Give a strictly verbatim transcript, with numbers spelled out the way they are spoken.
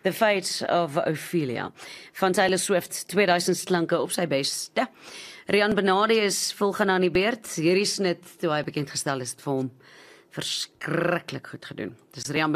The Fate of Ophelia, van Taylor Swift, tweeduisend klanke op sy beste. Rian Benadi is volgende aan die beurt. Hierdie snit, toe hy bekendgestel is, het vir hom verskriklik goed gedoen. Dis Rian